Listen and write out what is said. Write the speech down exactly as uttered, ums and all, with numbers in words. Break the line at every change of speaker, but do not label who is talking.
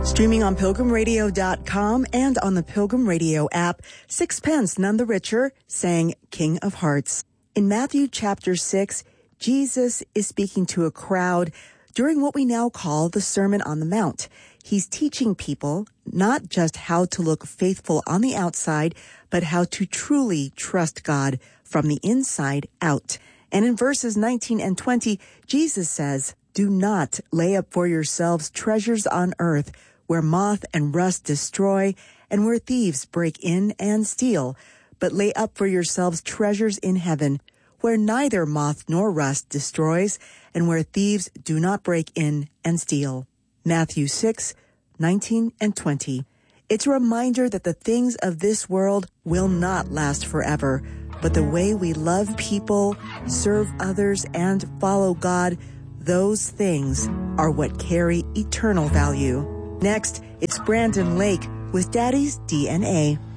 Streaming on pilgrim radio dot com and on the Pilgrim Radio app, Sixpence None the Richer sang King of Hearts. In Matthew chapter six, Jesus is speaking to a crowd during what we now call the Sermon on the Mount. He's teaching people not just how to look faithful on the outside, but how to truly trust God from the inside out. And in verses nineteen and twenty, Jesus says, "Do not lay up for yourselves treasures on earth, where moth and rust destroy, and where thieves break in and steal. But lay up for yourselves treasures in heaven, where neither moth nor rust destroys, and where thieves do not break in and steal." Matthew six, nineteen and twenty. It's a reminder that the things of this world will not last forever, but the way we love people, serve others, and follow God, those things are what carry eternal value. Next, it's Brandon Lake with Daddy's D N A.